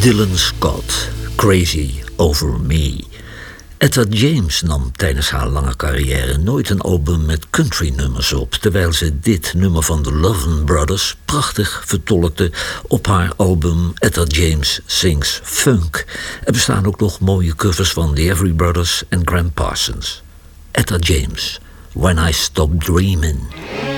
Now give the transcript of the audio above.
Dylan Scott, Crazy Over Me. Etta James nam tijdens haar lange carrière nooit een album met country-nummers op, terwijl ze dit nummer van de Love'n Brothers prachtig vertolkte op haar album Etta James Sings Funk. Er bestaan ook nog mooie covers van The Everly Brothers en Gram Parsons. Etta James, When I Stop Dreamin'.